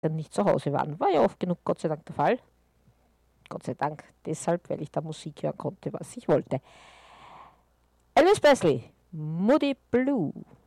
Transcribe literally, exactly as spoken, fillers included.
dann nicht zu Hause waren. War ja oft genug, Gott sei Dank, der Fall. Gott sei Dank, deshalb, weil ich da Musik hören konnte, was ich wollte. Elvis Presley, Moody Blue.